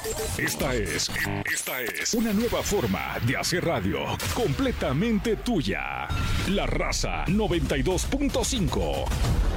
Esta es una nueva forma de hacer radio completamente tuya. La Raza 92.5.